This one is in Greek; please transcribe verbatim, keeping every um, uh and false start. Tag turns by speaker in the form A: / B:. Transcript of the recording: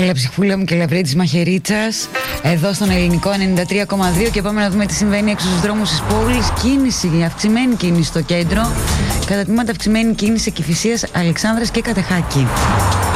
A: Έλα ψυχούλα μου και λαμπρή της μαχαιρίτσας. Εδώ στον Ελληνικό ενενήντα τρία κόμμα δύο και πάμε να δούμε τι συμβαίνει έξω στους δρόμους της πόλης. Κίνηση, αυξημένη κίνηση στο κέντρο. Κατά τμήματα αυξημένη κίνηση Κηφισίας, Αλεξάνδρας και Κατεχάκη.